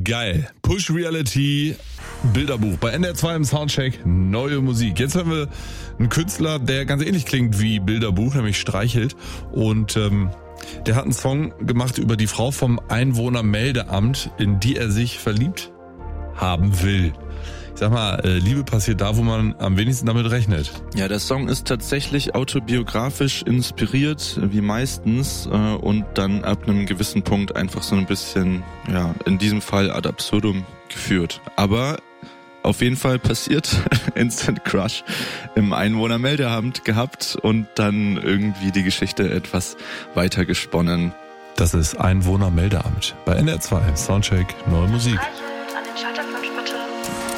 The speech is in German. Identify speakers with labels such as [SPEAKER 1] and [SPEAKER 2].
[SPEAKER 1] Geil. Push Reality, Bilderbuch. Bei NDR 2 im Soundcheck, neue Musik. Jetzt hören wir einen Künstler, der ganz ähnlich klingt wie Bilderbuch, nämlich Streichelt. Und der hat einen Song gemacht über die Frau vom Einwohnermeldeamt, in die er sich verliebt haben will. Ich sag mal, Liebe passiert da, wo man am wenigsten damit rechnet.
[SPEAKER 2] Ja, der Song ist tatsächlich autobiografisch inspiriert, wie meistens, und dann ab einem gewissen Punkt einfach so ein bisschen, ja, in diesem Fall ad absurdum geführt. Aber auf jeden Fall passiert, Instant Crush im Einwohnermeldeamt gehabt und dann irgendwie die Geschichte etwas weiter gesponnen.
[SPEAKER 1] Das ist Einwohnermeldeamt. Bei NDR 2, Soundcheck, neue Musik.
[SPEAKER 3] An den Schalter